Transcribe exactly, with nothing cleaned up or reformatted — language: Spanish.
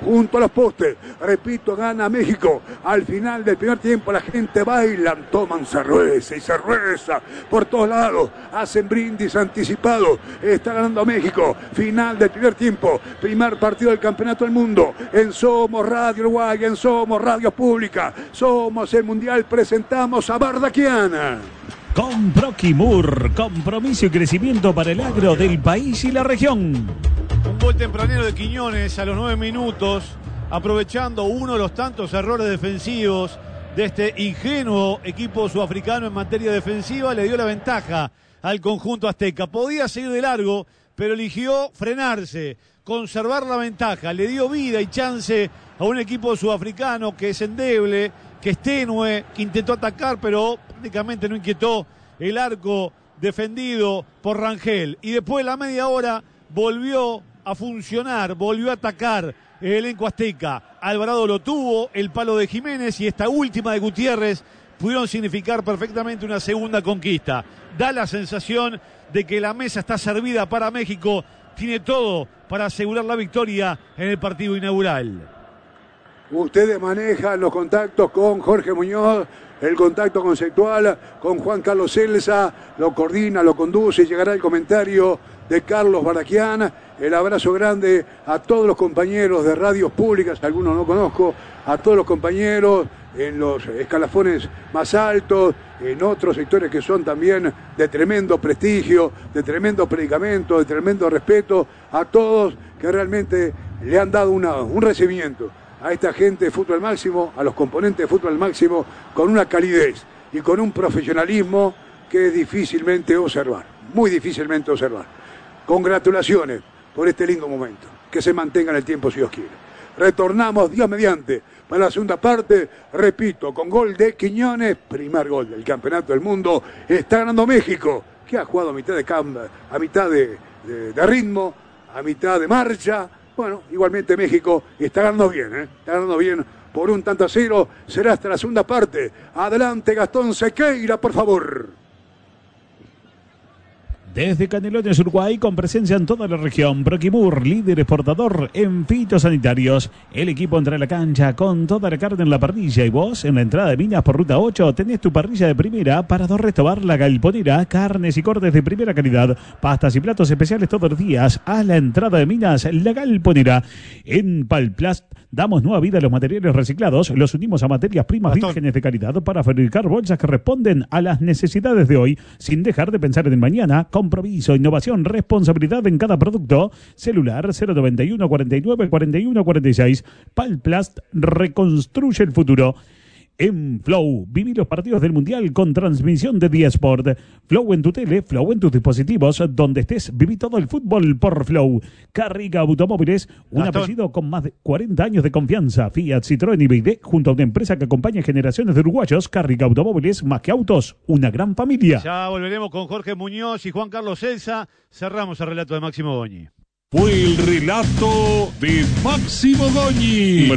junto a los postes. Repito, gana México. Al final del primer tiempo la gente bailan, toman cerveza y cerveza por todos lados. Hacen brindis anticipados. Está ganando México. Final del primer tiempo. Primer partido del Campeonato del Mundo. En Somos Radio Uruguay, en Somos Radio Pública. Somos el Mundial. Presentamos a Bardaquiana. Con Proquimur, compromiso y crecimiento para el agro del país y la región. Un gol tempranero de Quiñones a los nueve minutos, aprovechando uno de los tantos errores defensivos de este ingenuo equipo sudafricano en materia defensiva, le dio la ventaja al conjunto azteca. Podía seguir de largo, pero eligió frenarse, conservar la ventaja, le dio vida y chance a un equipo sudafricano que es endeble, que es tenue, que intentó atacar, pero prácticamente no inquietó el arco defendido por Rangel. Y después de la media hora volvió a funcionar, volvió a atacar el elenco azteca. Alvarado lo tuvo, el palo de Jiménez y esta última de Gutiérrez pudieron significar perfectamente una segunda conquista. Da la sensación de que la mesa está servida para México, tiene todo para asegurar la victoria en el partido inaugural. Ustedes manejan los contactos con Jorge Muñoz, el contacto conceptual con Juan Carlos Elsa, lo coordina, lo conduce, llegará el comentario de Carlos Bardaquian. El abrazo grande a todos los compañeros de radios públicas, algunos no conozco, a todos los compañeros en los escalafones más altos, en otros sectores que son también de tremendo prestigio, de tremendo predicamento, de tremendo respeto, a todos que realmente le han dado una, un recibimiento a esta gente de fútbol al máximo, a los componentes de fútbol al máximo, con una calidez y con un profesionalismo que es difícilmente observar, muy difícilmente observar. Congratulaciones por este lindo momento, que se mantenga en el tiempo si Dios quiere. Retornamos, Dios mediante, para la segunda parte, repito, con gol de Quiñones, primer gol del Campeonato del Mundo, está ganando México, que ha jugado a mitad de, camp, a mitad de, de, de ritmo, a mitad de marcha. Bueno, igualmente México está ganando bien, ¿eh? Está ganando bien por un tanto a cero. Será hasta la segunda parte. Adelante, Gastón Sequeira, por favor. Desde Canelones, Uruguay, con presencia en toda la región, Proquimur, líder exportador en fitosanitarios. El equipo entra a la cancha con toda la carne en la parrilla y vos, en la entrada de Minas por Ruta ocho, tenés tu parrilla de primera para dos Restobar La Galponera, carnes y cortes de primera calidad, pastas y platos especiales todos los días. A la entrada de Minas, La Galponera. En Palplast damos nueva vida a los materiales reciclados, los unimos a materias primas Bastón. vírgenes de calidad para fabricar bolsas que responden a las necesidades de hoy, sin dejar de pensar en el mañana. Compromiso, innovación, responsabilidad en cada producto. Celular cero noventa y uno cuarenta y nueve cuarenta y uno cuarenta y seis. Palplast reconstruye el futuro. En Flow, viví los partidos del Mundial con transmisión de diESport. Flow en tu tele, Flow en tus dispositivos, donde estés, viví todo el fútbol por Flow. Carriga Automóviles, un Gastón. apellido con más de cuarenta años de confianza. Fiat, Citroën y B Y D, junto a una empresa que acompaña generaciones de uruguayos. Carriga Automóviles, más que autos, una gran familia. Ya volveremos con Jorge Muñoz y Juan Carlos Elsa. Cerramos el relato de Máximo Goñi. Fue el relato de Máximo Goñi.